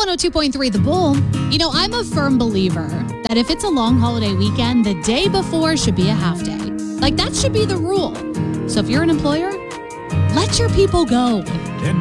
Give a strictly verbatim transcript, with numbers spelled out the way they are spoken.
one oh two point three The Bull. You know, I'm a firm believer that if it's a long holiday weekend, the day before should be a half day. Like, that should be the rule. So if you're an employer, let your people go.